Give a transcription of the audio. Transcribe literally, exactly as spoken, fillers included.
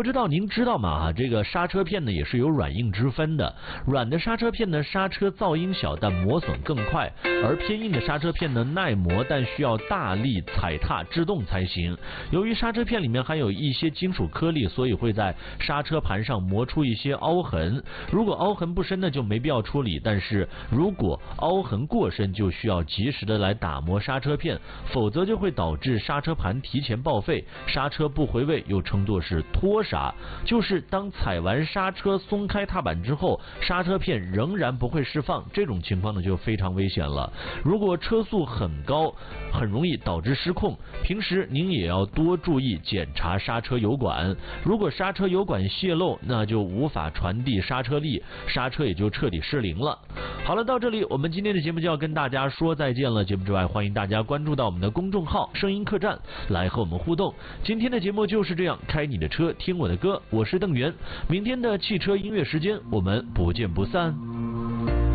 不知道您知道吗？啊，这个刹车片呢也是有软硬之分的。软的刹车片呢，刹车噪音小，但磨损更快；而偏硬的刹车片呢，耐磨，但需要大力踩踏制动才行。由于刹车片里面含有一些金属颗粒，所以会在刹车盘上磨出一些凹痕。如果凹痕不深呢，就没必要处理；但是如果凹痕过深，就需要及时的来打磨刹车片，否则就会导致刹车盘提前报废，刹车不回位，又称作是脱刹，就是当踩完刹车松开踏板之后，刹车片仍然不会释放，这种情况呢就非常危险了。如果车速很高，很容易导致失控，平时您也要多注意检查刹车油管，如果刹车油管泄漏，那就无法传递刹车力，刹车也就彻底失灵了。好了，到这里我们今天的节目就要跟大家说再见了。节目之外，欢迎大家关注到我们的公众号声音客栈来和我们互动。今天的节目就是这样，开你的车听我的歌，我是邓源。明天的汽车音乐时间，我们不见不散。